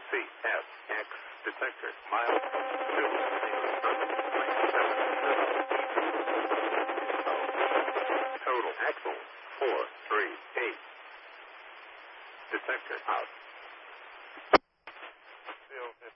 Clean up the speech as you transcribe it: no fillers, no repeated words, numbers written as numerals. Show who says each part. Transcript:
Speaker 1: CSX detector, mile 2. Total axle 438. Detector out.